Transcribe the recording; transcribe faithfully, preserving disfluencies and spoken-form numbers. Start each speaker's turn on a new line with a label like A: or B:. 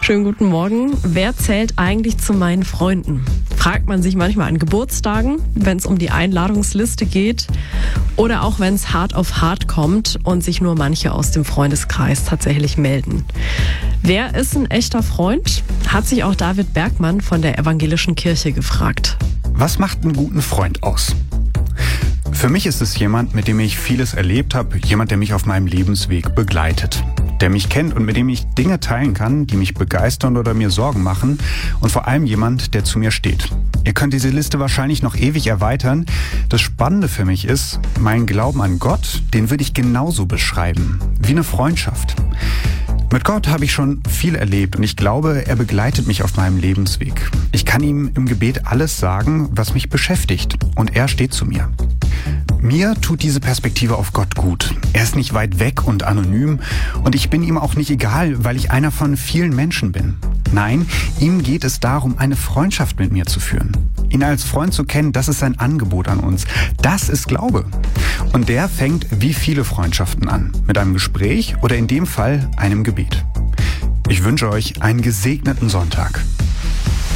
A: Schönen guten Morgen. Wer zählt eigentlich zu meinen Freunden? Fragt man sich manchmal an Geburtstagen, wenn es um die Einladungsliste geht oder auch wenn es hart auf hart kommt und sich nur manche aus dem Freundeskreis tatsächlich melden. Wer ist ein echter Freund? Hat sich auch David Bergmann von der Evangelischen Kirche gefragt.
B: Was macht einen guten Freund aus? Für mich ist es jemand, mit dem ich vieles erlebt habe, jemand, der mich auf meinem Lebensweg begleitet, der mich kennt und mit dem ich Dinge teilen kann, die mich begeistern oder mir Sorgen machen und vor allem jemand, der zu mir steht. Ihr könnt diese Liste wahrscheinlich noch ewig erweitern. Das Spannende für mich ist, mein Glauben an Gott, den würde ich genauso beschreiben, wie eine Freundschaft. Mit Gott habe ich schon viel erlebt und ich glaube, er begleitet mich auf meinem Lebensweg. Ich kann ihm im Gebet alles sagen, was mich beschäftigt, und er steht zu mir. Mir tut diese Perspektive auf Gott gut. Er ist nicht weit weg und anonym und ich bin ihm auch nicht egal, weil ich einer von vielen Menschen bin. Nein, ihm geht es darum, eine Freundschaft mit mir zu führen. Ihn als Freund zu kennen, das ist sein Angebot an uns. Das ist Glaube. Und der fängt wie viele Freundschaften an. Mit einem Gespräch oder in dem Fall einem Gebet. Ich wünsche euch einen gesegneten Sonntag.